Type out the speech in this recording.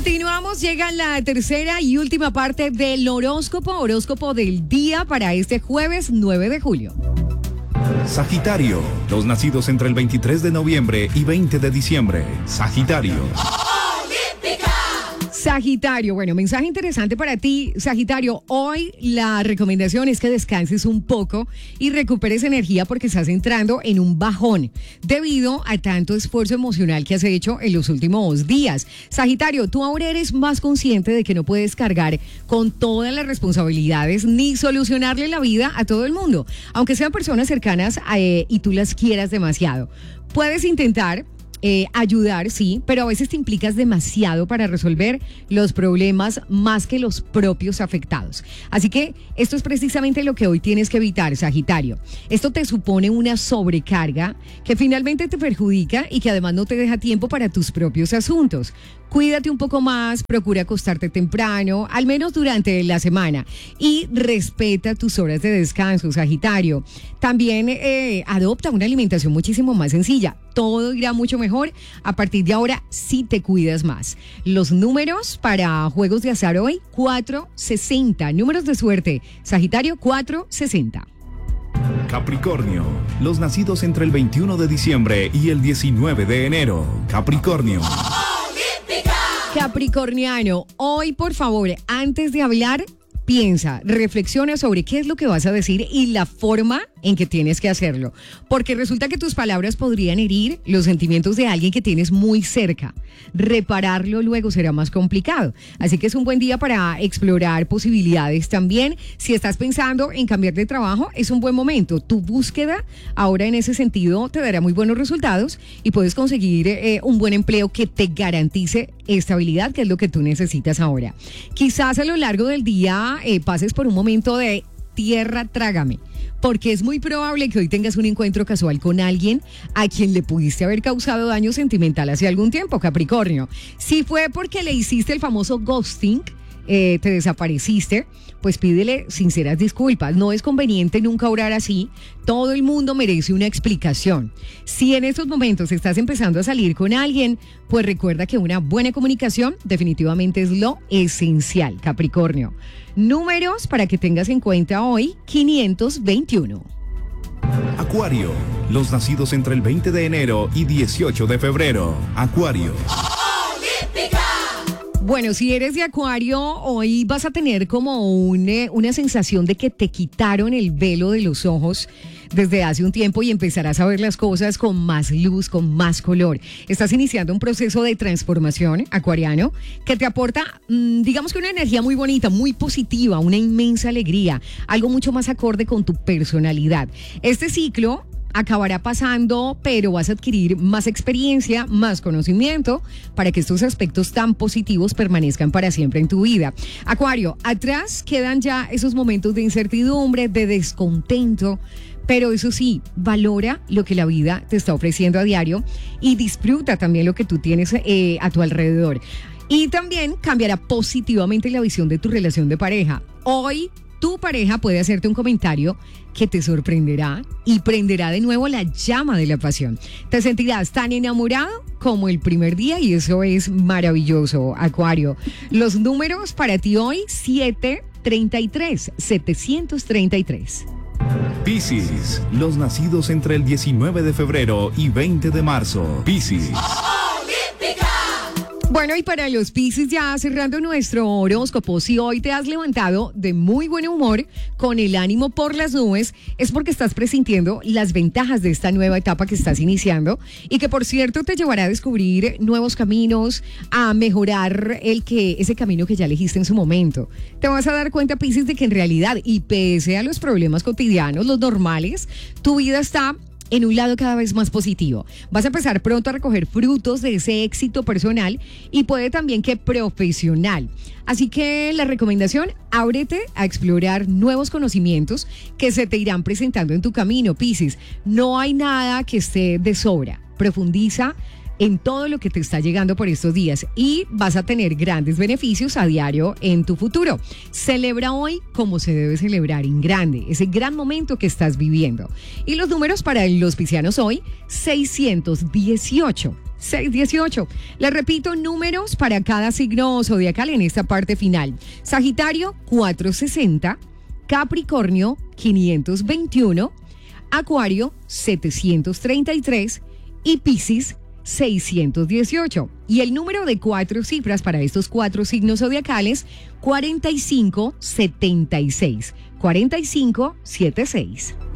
Continuamos, llega la tercera y última parte del horóscopo del día para este jueves 9 de julio. Sagitario, los nacidos entre el 23 de noviembre y 20 de diciembre. Sagitario. Sagitario, bueno, mensaje interesante para ti, Sagitario. Hoy la recomendación es que descanses un poco y recuperes energía porque estás entrando en un bajón debido a tanto esfuerzo emocional que has hecho en los últimos días. Sagitario, tú ahora eres más consciente de que no puedes cargar con todas las responsabilidades ni solucionarle la vida a todo el mundo, aunque sean personas cercanas y tú las quieras demasiado. Puedes intentar ayudar, sí, pero a veces te implicas demasiado para resolver los problemas más que los propios afectados. Así que esto es precisamente lo que hoy tienes que evitar, Sagitario. Esto te supone una sobrecarga que finalmente te perjudica y que además no te deja tiempo para tus propios asuntos. Cuídate un poco más, procura acostarte temprano, al menos durante la semana, y respeta tus horas de descanso, Sagitario. También adopta una alimentación muchísimo más sencilla. Todo irá mucho mejor a partir de ahora si te cuidas más. Los números para juegos de azar hoy, 460. Números de suerte, Sagitario, 460. Capricornio, los nacidos entre el 21 de diciembre y el 19 de enero. Capricornio. Capricorniano, hoy por favor, antes de hablar, piensa, reflexiona sobre qué es lo que vas a decir y la forma en que tienes que hacerlo. Porque resulta que tus palabras podrían herir los sentimientos de alguien que tienes muy cerca. Repararlo luego será más complicado. Así que es un buen día para explorar posibilidades también. Si estás pensando en cambiar de trabajo, es un buen momento. Tu búsqueda ahora en ese sentido te dará muy buenos resultados y puedes conseguir un buen empleo que te garantice estabilidad, que es lo que tú necesitas ahora. Quizás a lo largo del día pases por un momento de tierra trágame, porque es muy probable que hoy tengas un encuentro casual con alguien a quien le pudiste haber causado daño sentimental hace algún tiempo, Capricornio. Si fue porque le hiciste el famoso ghosting, te desapareciste, pues pídele sinceras disculpas. No es conveniente nunca orar así. Todo el mundo merece una explicación. Si en estos momentos estás empezando a salir con alguien, pues recuerda que una buena comunicación definitivamente es lo esencial, Capricornio. Números para que tengas en cuenta hoy, 521. Acuario, los nacidos entre el 20 de enero y 18 de febrero. Acuario. Bueno, si eres de Acuario, hoy vas a tener como una sensación de que te quitaron el velo de los ojos desde hace un tiempo y empezarás a ver las cosas con más luz, con más color. Estás iniciando un proceso de transformación, acuariano, que te aporta, digamos que una energía muy bonita, muy positiva, una inmensa alegría, algo mucho más acorde con tu personalidad. Este ciclo acabará pasando, pero vas a adquirir más experiencia, más conocimiento para que estos aspectos tan positivos permanezcan para siempre en tu vida. Acuario, atrás quedan ya esos momentos de incertidumbre, de descontento, pero eso sí, valora lo que la vida te está ofreciendo a diario y disfruta también lo que tú tienes a tu alrededor. Y también cambiará positivamente la visión de tu relación de pareja. Hoy, tu pareja puede hacerte un comentario que te sorprenderá y prenderá de nuevo la llama de la pasión. Te sentirás tan enamorado como el primer día y eso es maravilloso, Acuario. Los números para ti hoy, 733. Piscis, los nacidos entre el 19 de febrero y 20 de marzo. Piscis. Bueno, y para los Piscis, ya cerrando nuestro horóscopo, si hoy te has levantado de muy buen humor, con el ánimo por las nubes, es porque estás presintiendo las ventajas de esta nueva etapa que estás iniciando y que, por cierto, te llevará a descubrir nuevos caminos, a mejorar ese camino que ya elegiste en su momento. Te vas a dar cuenta, Piscis, de que en realidad, y pese a los problemas cotidianos, los normales, tu vida está en un lado cada vez más positivo. Vas a empezar pronto a recoger frutos de ese éxito personal y puede también que profesional. Así que la recomendación, ábrete a explorar nuevos conocimientos que se te irán presentando en tu camino, Piscis. No hay nada que esté de sobra. Profundiza en todo lo que te está llegando por estos días y vas a tener grandes beneficios a diario en tu futuro. Celebra hoy como se debe celebrar, en grande, ese gran momento que estás viviendo. Y los números para los piscianos hoy, 618. 618. Les repito, números para cada signo zodiacal en esta parte final. Sagitario, 460. Capricornio, 521. Acuario, 733. Y Piscis, 618. Y el número de 4 cifras para estos 4 signos zodiacales, 4576. 4576.